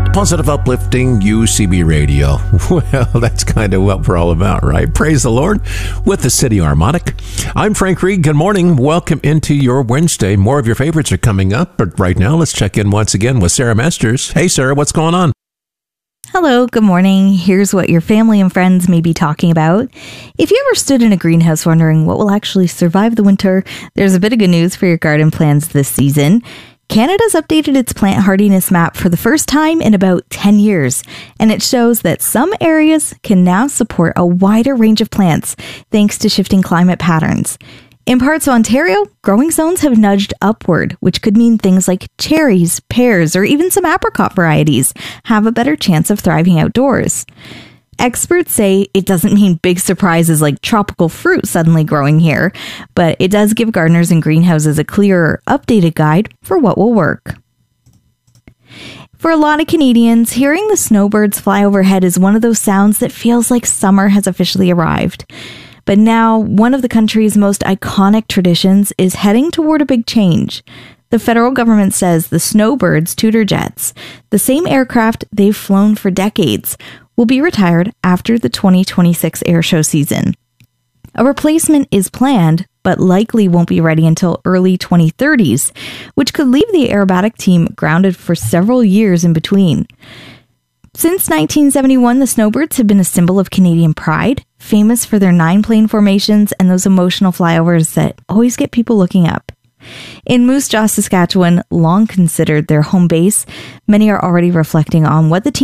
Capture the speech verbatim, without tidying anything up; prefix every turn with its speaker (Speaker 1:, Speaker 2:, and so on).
Speaker 1: Positive, uplifting U C B radio. Well, that's kind of what we're all about, right? Praise the Lord with the City Harmonic. I'm Frank Reed. Good morning. Welcome into your Wednesday. More of your favorites are coming up, but right now let's check in once again with Sarah Masters. Hey, Sarah, what's going on?
Speaker 2: Hello, good morning. Here's what your family and friends may be talking about. If you ever stood in a greenhouse wondering what will actually survive the winter, there's a bit of good news for your garden plans this season. Canada's updated its plant hardiness map for the first time in about ten years, and it shows that some areas can now support a wider range of plants thanks to shifting climate patterns. In parts of Ontario, growing zones have nudged upward, which could mean things like cherries, pears, or even some apricot varieties have a better chance of thriving outdoors. Experts say it doesn't mean big surprises like tropical fruit suddenly growing here, but it does give gardeners and greenhouses a clearer, updated guide for what will work. For a lot of Canadians, hearing the snowbirds fly overhead is one of those sounds that feels like summer has officially arrived. But now, one of the country's most iconic traditions is heading toward a big change. The federal government says the snowbirds Tudor jets, the same aircraft they've flown for decades, will be retired after the twenty twenty-six airshow season. A replacement is planned, but likely won't be ready until early twenty thirties, which could leave the aerobatic team grounded for several years in between. Since nineteen seventy-one, the snowbirds have been a symbol of Canadian pride, famous for their nine-plane formations and those emotional flyovers that always get people looking up. In Moose Jaw, Saskatchewan, long considered their home base, many are already reflecting on what the team